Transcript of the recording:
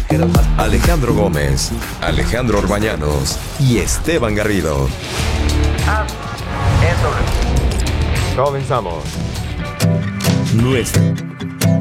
Alejandro Gómez, Alejandro Orbañanos y Esteban Garrido. Comenzamos. Nuestra